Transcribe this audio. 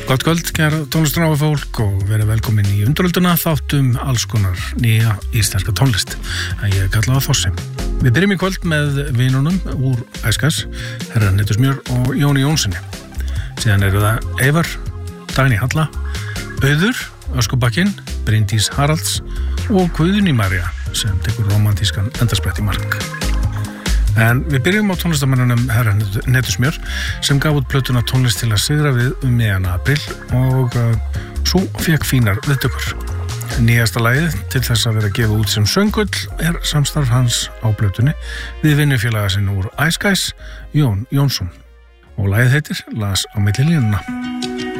Gott kvöld, kæra tónlistaráhugafólk og verið velkomin í Undirölduna, þáttum alls konar nýja íslenska tónlist. Ég kalla það Fossi. Við byrjum í kvöld með vinunum úr Æskas, herra Nettusmjör og Jóni Jónssoni. Síðan eru það Eyvar, Dagný Halla, Auður, Öskubakkin, Bryndís Haralds og Guðný María sem tekur romantískan endarsprett í mark. En við byrjum á tónlistamennunum herra Nettusmjör sem gaf út plötuna Tónlist til að sigra við miðjan apríl og svo fékk fínar viðtökur. Nýjasta lagið til þess að vera gefið út sem söngull samstarf hans á plötunni við vinnufélaga sinn úr Æskæs, Jón Jónsson. Og lagið heitir Las á milli línuna.